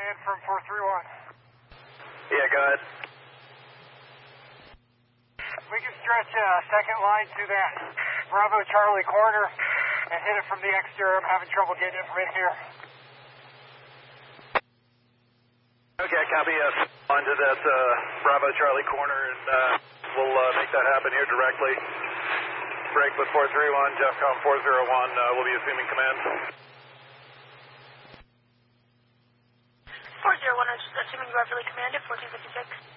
command from 431. Yeah, go ahead. We can stretch a second line to that Bravo Charlie corner and hit it from the exterior. I'm having trouble getting it from in here. Okay, copy. Onto that Bravo Charlie corner, and we'll make that happen here directly. Break with 431, Jeffcom 401 will be assuming command. 401 is assuming you have really command at 1456.